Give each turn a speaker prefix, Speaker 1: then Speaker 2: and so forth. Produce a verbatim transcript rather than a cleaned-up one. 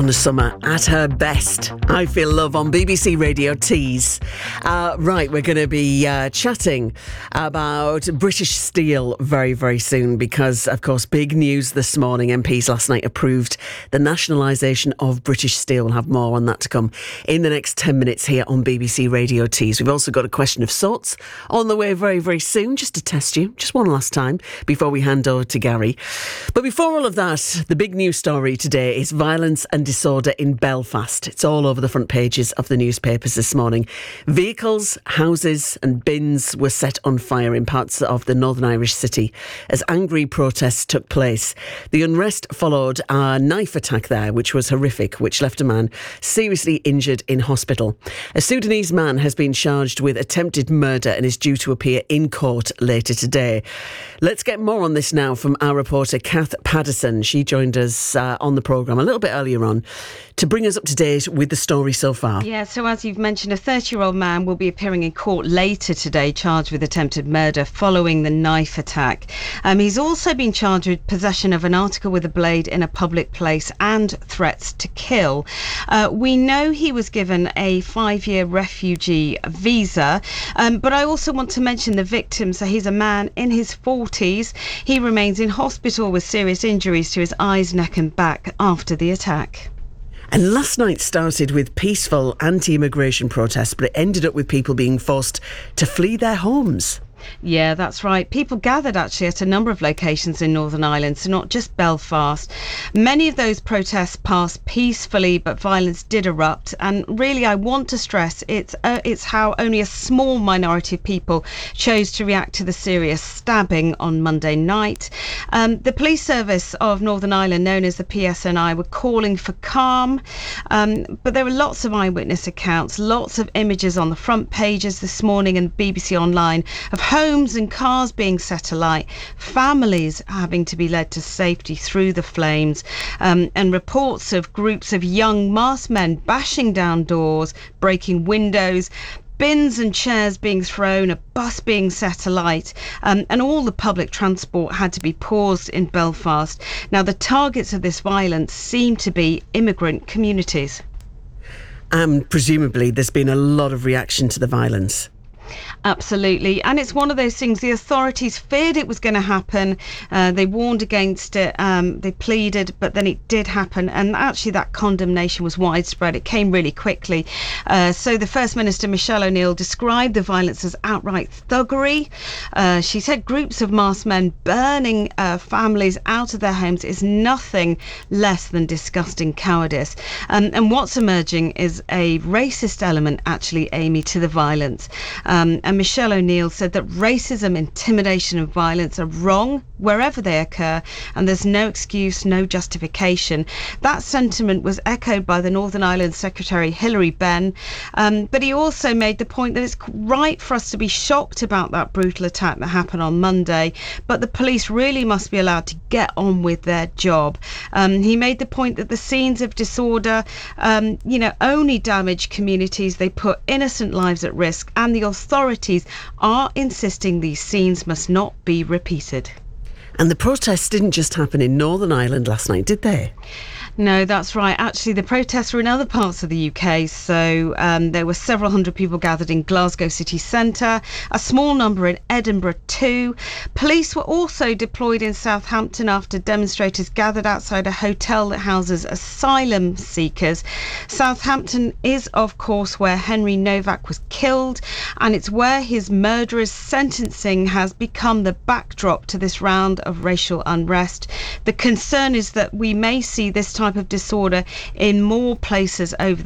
Speaker 1: Donna Summer at her best. I Feel Love on B B C Radio Tees. Uh, right, we're going to be uh, chatting about British Steel very, very soon because, of course, big news this morning. M Ps last night approved the nationalisation of British Steel. We'll have more on that to come in the next ten minutes here on B B C Radio Tees. We've also got a question of sorts on the way very, very soon, just to test you, just one last time before we hand over to Gary. But before all of that, the big news story today is violence and disorder in Belfast. It's all over the front pages of the newspapers this morning. Vehicles, houses and bins were set on fire in parts of the Northern Irish city as angry protests took place. The unrest followed a knife attack there, which was horrific, which left a man seriously injured in hospital. A Sudanese man has been charged with attempted murder and is due to appear in court later today. Let's get more on this now from our reporter Kath Paddison. She joined us uh, on the programme a little bit earlier on to bring us up to date with the story so far.
Speaker 2: Yeah, so as you've mentioned, a thirty-year-old man will be appearing in court later today, charged with attempted murder following the knife attack. Um, he's also been charged with possession of an article with a blade in a public place and threats to kill. Uh, we know he was given a five-year refugee visa, um, but I also want to mention the victim. So he's a man in his forties. He remains in hospital with serious injuries to his eyes, neck and back after the attack.
Speaker 1: And last night started with peaceful anti-immigration protests, but it ended up with people being forced to flee their homes.
Speaker 2: Yeah, that's right. People gathered actually at a number of locations in Northern Ireland, so not just Belfast. Many of those protests passed peacefully, but violence did erupt. And really, I want to stress it's uh, it's how only a small minority of people chose to react to the serious stabbing on Monday night. Um, the police service of Northern Ireland, known as the P S N I, were calling for calm. Um, but there were lots of eyewitness accounts, lots of images on the front pages this morning and B B C Online of homes and cars being set alight, families having to be led to safety through the flames, um, and reports of groups of young masked men bashing down doors, breaking windows, bins and chairs being thrown, a bus being set alight, um, and all the public transport had to be paused in Belfast. Now, the targets of this violence seem to be immigrant communities.
Speaker 1: And presumably there's been a lot of reaction to the violence.
Speaker 2: Absolutely. And it's one of those things, the authorities feared it was going to happen. Uh, they warned against it. Um, they pleaded, but then it did happen. And actually that condemnation was widespread. It came really quickly. Uh, so the First Minister, Michelle O'Neill, described the violence as outright thuggery. Uh, she said groups of masked men burning uh, families out of their homes is nothing less than disgusting cowardice. Um, and what's emerging is a racist element, actually, Amy, to the violence. Um, and Michelle O'Neill said that racism, intimidation and violence are wrong wherever they occur, and there's no excuse, no justification. That sentiment was echoed by the Northern Ireland Secretary Hilary Benn, um, but he also made the point that it's right for us to be shocked about that brutal attack that happened on Monday, but the police really must be allowed to get on with their job. Um, he made the point that the scenes of disorder, um, you know, only damage communities, they put innocent lives at risk, and the authorities are insisting these scenes must not be repeated.
Speaker 1: And the protests didn't just happen in Northern Ireland last night, did they?
Speaker 2: No, that's right. Actually, the protests were in other parts of the U K. So um, there were several hundred people gathered in Glasgow city centre, a small number in Edinburgh too. Police were also deployed in Southampton after demonstrators gathered outside a hotel that houses asylum seekers. Southampton is, of course, where Henry Novak was killed, and it's where his murderer's sentencing has become the backdrop to this round of racial unrest. The concern is that we may see this type of disorder in more places over